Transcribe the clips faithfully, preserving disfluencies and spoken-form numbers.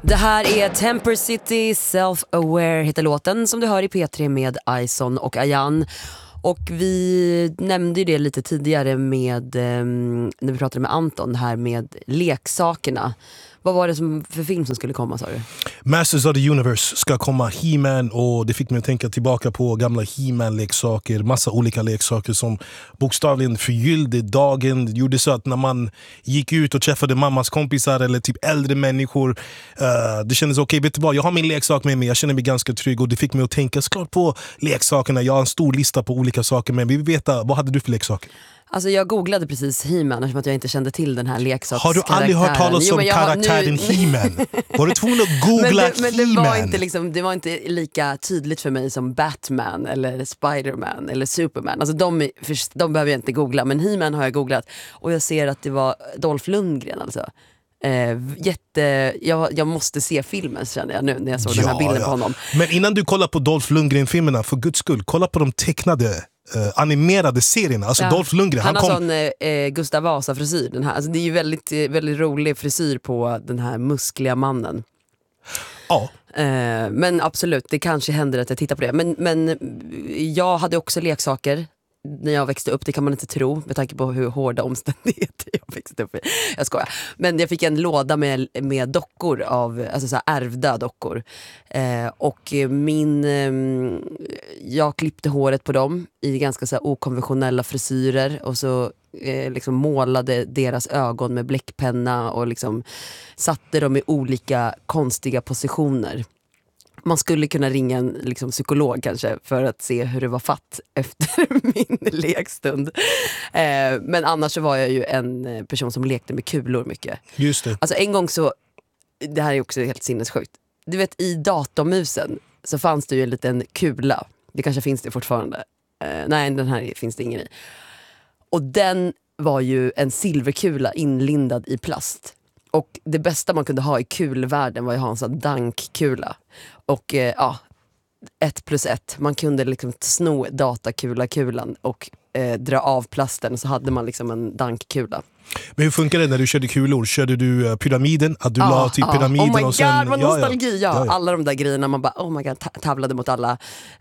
Det här är Temper City, Self-Aware heter låten som du hör i P tre med Ison och Ayan. Och vi nämnde ju det lite tidigare med eh, när vi pratade med Anton här med leksakerna. Vad var det som för film som skulle komma, sa du? Masters of the Universe ska komma, He-Man, och det fick mig att tänka tillbaka på gamla He-Man-leksaker, massa olika leksaker som bokstavligen förgyllde dagen. Det gjorde så att när man gick ut och träffade mammas kompisar eller typ äldre människor, uh, det kändes okej, okay, vet du vad, jag har min leksak med mig, jag känner mig ganska trygg, och det fick mig att tänka såklart på leksakerna. Jag har en stor lista på olika saker, men vi vill veta, vad hade du för leksaker? Alltså jag googlade precis He-Man eftersom att jag inte kände till den här leksakskaraktären. Har du aldrig hört talas om karaktären nu... He-Man? Var du tvungen att googla men det, men det He-Man? Var inte liksom, det var inte lika tydligt för mig som Batman eller Spider-Man eller Superman. Alltså de, de behöver jag inte googla, men He-Man har jag googlat. Och jag ser att det var Dolph Lundgren alltså. Eh, jätte, jag, jag måste se filmen, känner jag nu när jag såg ja, den här bilden ja. på honom. Men innan du kollar på Dolph Lundgren-filmerna, för guds skull, kolla på de tecknade Uh, animerade serierna, alltså ja. Dolph Lundgren. Han, han har kom... sån eh, Gustav Vasa-frisyr. Den här. Alltså, det är ju väldigt, väldigt rolig frisyr på den här muskliga mannen. Ja. Eh, men absolut, det kanske händer att jag tittar på det. Men, men jag hade också leksaker när jag växte upp, det kan man inte tro med tanke på hur hårda omständigheter jag växte upp i. Jag skojar. Men jag fick en låda med, med dockor av, alltså så här ärvda dockor. Eh, och min eh, jag klippte håret på dem i ganska så här okonventionella frisyrer och så eh, liksom målade deras ögon med bläckpenna och liksom satte dem i olika konstiga positioner. Man skulle kunna ringa en liksom, psykolog kanske för att se hur det var fatt efter min lekstund. Eh, men annars så var jag ju en person som lekte med kulor mycket. Just det. Alltså en gång så, det här är också helt sinnessjukt. Du vet, i datormusen så fanns det ju en liten kula. Det kanske finns det fortfarande. Eh, nej, den här finns det ingen i. Och den var ju en silverkula inlindad i plast. Och det bästa man kunde ha i kulvärlden var att ha en sån dankkula. Och eh, ja, ett plus ett. Man kunde liksom sno datakula-kulan och eh, dra av plasten, så hade man liksom en dankkula. Men hur funkar det när du körde kulor? Körde du uh, pyramiden? Att du ah, la typ ah. pyramiden oh my och sen... God, vad nostalgi! Ja, ja. Ja, ja. Alla de där grejerna, man bara, oh my God, tävlade mot alla.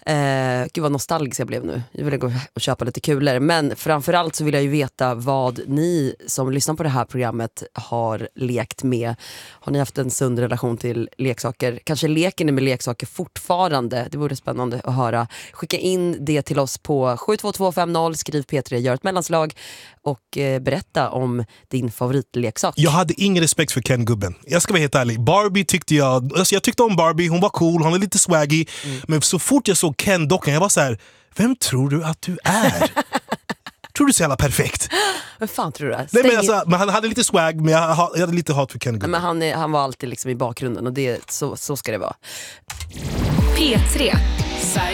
Eh, gud vad nostalgisk jag blev nu. Jag vill gå och köpa lite kulor. Men framförallt så vill jag ju veta vad ni som lyssnar på det här programmet har lekt med. Har ni haft en sund relation till leksaker? Kanske leker ni med leksaker fortfarande? Det vore spännande att höra. Skicka in det till oss på sju två två fem noll, skriv P tre, gör ett mellanslag och eh, berätta om din favoritleksak. Jag hade ingen respekt för Ken-gubben. Jag ska vara helt ärlig. Barbie tyckte jag... Alltså jag tyckte om Barbie, hon var cool, hon är lite swaggy. Mm. Men så fort jag såg Ken-dockan, jag var så här: vem tror du att du är? Tror du så jävla perfekt? Vad fan tror du? Stäng... Nej, men, alltså, men han hade lite swag, men jag, jag hade lite hat för Ken-gubben. Men han, är, han var alltid liksom i bakgrunden och det, så, så ska det vara. P tre.